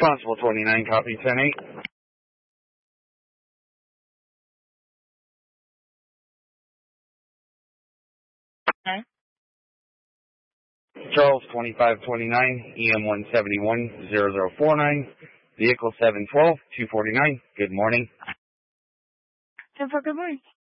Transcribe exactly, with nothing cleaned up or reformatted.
Constable twenty-nine, copy ten eight. Okay. Charles twenty-five twenty-nine, E M one seventy-one zero zero four nine, vehicle seven twelve two forty-nine. Good morning. ten four, good morning.